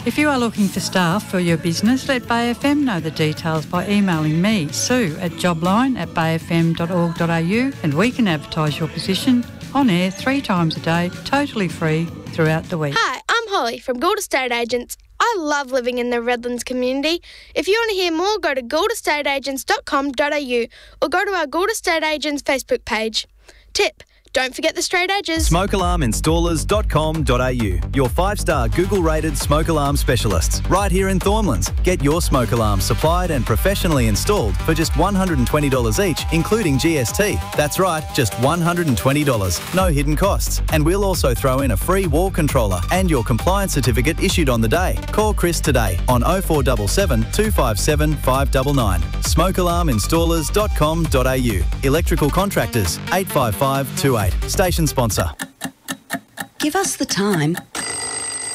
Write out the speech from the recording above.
If you are looking for staff for your business, let Bay FM know the details by emailing me, Sue, at jobline@bayfm.org.au, and we can advertise your position on air 3 times a day, totally free throughout the week. Hi, I'm Holly from Gould Estate Agents. I love living in the Redlands community. If you want to hear more, go to gouldastateagents.com.au or go to our Gould Estate Agents Facebook page. Tip: don't forget the straight edges. SmokeAlarmInstallers.com.au, your 5-star Google-rated smoke alarm specialists. Right here in Thornlands. Get your smoke alarm supplied and professionally installed for just $120 each, including GST. That's right, just $120. No hidden costs. And we'll also throw in a free wall controller and your compliance certificate issued on the day. Call Chris today on 0477 257 599. SmokeAlarmInstallers.com.au. Electrical contractors 85528. Station sponsor. Give us the time